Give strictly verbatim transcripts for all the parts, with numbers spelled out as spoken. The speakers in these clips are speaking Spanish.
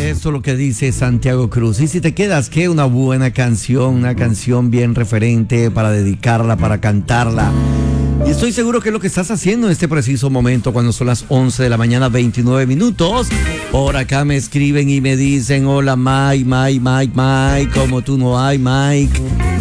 Esto es lo que dice Santiago Cruz. Y si te quedas, ¿qué? Una buena canción, una canción bien referente para dedicarla, para cantarla. Y estoy seguro que es lo que estás haciendo en este preciso momento, cuando son las once de la mañana, veintinueve minutos. Por acá me escriben y me dicen: hola Mike, Mike, Mike, Mike, como tú no hay, Mike.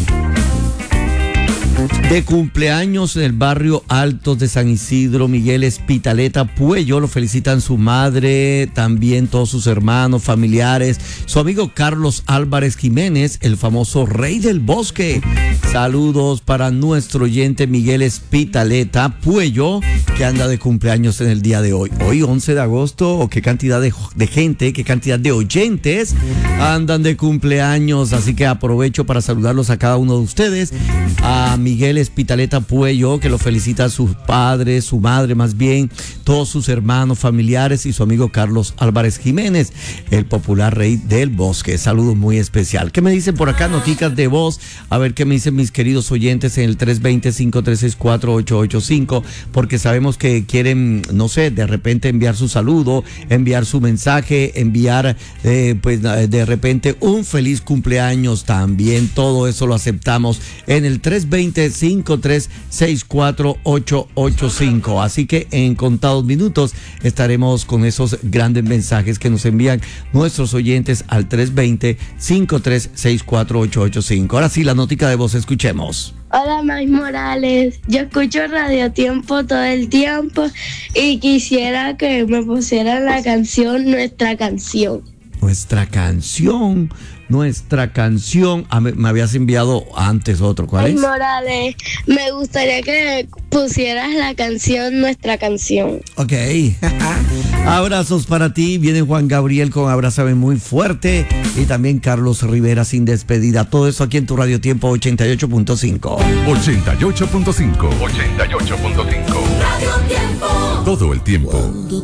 De cumpleaños en el barrio Altos de San Isidro, Miguel Espitaleta Puello. Lo felicitan su madre, también todos sus hermanos, familiares, su amigo Carlos Álvarez Jiménez, el famoso Rey del Bosque. Saludos para nuestro oyente Miguel Espitaleta Puello, que anda de cumpleaños en el día de hoy. Hoy, once de agosto, o qué cantidad de, de gente, qué cantidad de oyentes andan de cumpleaños. Así que aprovecho para saludarlos a cada uno de ustedes. A Miguel Espitaleta Puello, que lo felicita a sus padres, su madre más bien, todos sus hermanos, familiares, y su amigo Carlos Álvarez Jiménez, el popular Rey del Bosque. Saludos muy especial. ¿Qué me dicen por acá? Noticas de voz. A ver qué me dicen mis queridos oyentes en el tres dos cero, cinco tres seis cuatro, ocho ocho cinco, porque sabemos que quieren, no sé, de repente enviar su saludo, enviar su mensaje, enviar eh, pues de repente un feliz cumpleaños también. Todo eso lo aceptamos en el tres dos cero, cinco tres seis cuatro, ocho ocho cinco. Así que en contados minutos estaremos con esos grandes mensajes que nos envían nuestros oyentes al tres dos cero, cinco tres seis cuatro, ocho ocho cinco. Ahora sí, la notica de voz, escuchemos. Hola, Mike Morales. Yo escucho Radio Tiempo todo el tiempo y quisiera que me pusieran la canción Nuestra Canción. Nuestra canción, nuestra canción. Ah, me, me habías enviado antes otro. ¿Cuál Mike es? Morales, me gustaría que pusieras la canción Nuestra Canción. Ok. Abrazos para ti. Viene Juan Gabriel con Abrázame Muy Fuerte. Y también Carlos Rivera, Sin Despedida. Todo eso aquí en tu Radio Tiempo ochenta y ocho punto cinco. ochenta y ocho punto cinco. ochenta y ocho punto cinco. Radio Tiempo. Todo el tiempo. Cuando